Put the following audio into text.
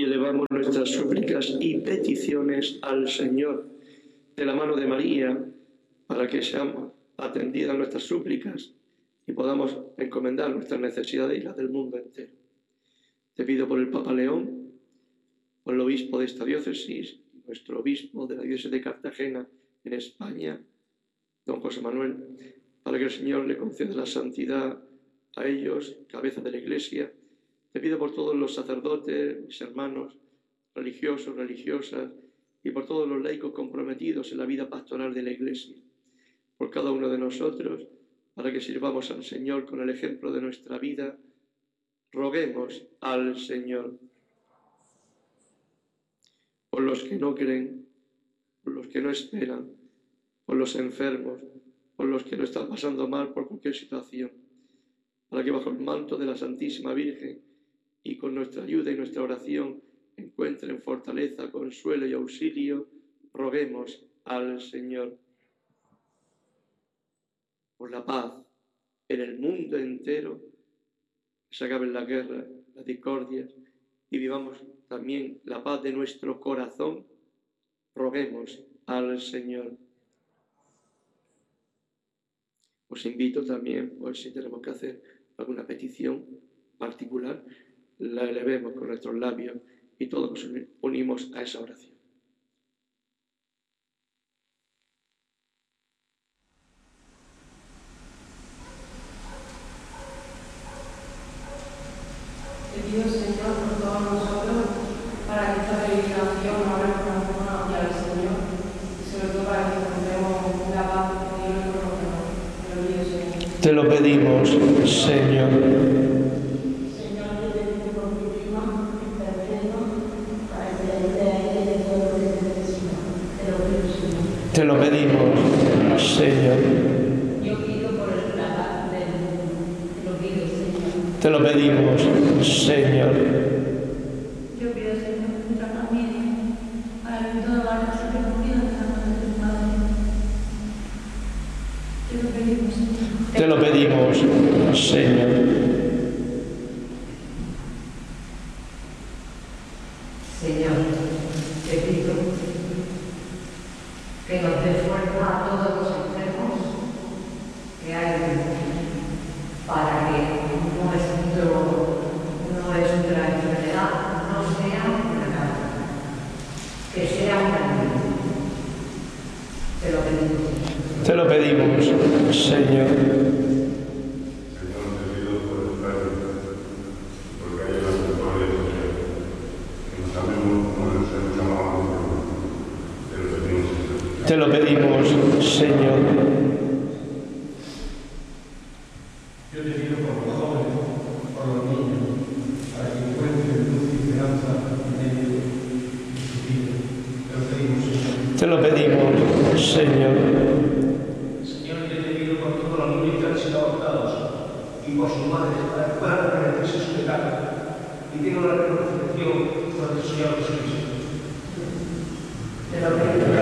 elevamos nuestras súplicas y peticiones al Señor de la mano de María, para que seamos atendidas nuestras súplicas y podamos encomendar nuestras necesidades y las del mundo entero. Te pido por el Papa León, por el obispo de esta diócesis, nuestro obispo de la diócesis de Cartagena en España, don José Manuel, para que el Señor le conceda la santidad a ellos, cabeza de la Iglesia. Te pido por todos los sacerdotes, mis hermanos, religiosos, religiosas, y por todos los laicos comprometidos en la vida pastoral de la Iglesia, por cada uno de nosotros, para que sirvamos al Señor con el ejemplo de nuestra vida. Roguemos al Señor. Por los que no creen, por los que no esperan, por los enfermos, por los que no están pasando mal por cualquier situación, para que bajo el manto de la Santísima Virgen y con nuestra ayuda y nuestra oración encuentren fortaleza, consuelo y auxilio, roguemos al Señor. Por la paz en el mundo entero, que se acaben las guerras, las discordias, y vivamos también la paz de nuestro corazón, roguemos al Señor. Os invito también, pues si tenemos que hacer alguna petición particular, la elevemos con nuestros labios y todos nos unimos a esa oración. Te pido, Señor, por todos nosotros, para que esta peregrinación no reconozca hacia el Señor y sobre todo para que encontremos la paz que Dios nos conoce. Te lo pido, Señor. Te lo pedimos, Señor. Te lo pedimos, Señor. Yo pido por la paz del mundo. Te lo pido, Señor. Te lo pedimos, Señor. Yo pido, Señor, por nuestra familia, para que toda la casa que confía en la mano de tu Padre. Te lo pedimos, Señor. Te lo pedimos, Señor. Señor, te pido que nos dé fuerza a todos los enfermos que hay en el mundo, para que nuestra enfermedad no sea una carga, que sea un alivio. Te lo pedimos. Te lo pedimos, Señor. Te lo pedimos, Señor. Yo te pido por los jóvenes, por los niños, para que encuentren luz y esperanza en medio de su vida. Te lo pedimos, Señor. Te lo pedimos, Señor. Señor, yo te pido por todos los niños que han sido adoptados y por sus madres, para que puedan arrepentirse de su pecado y tengan la reconciliación con nuestro Señor Jesucristo. Te lo pedimos.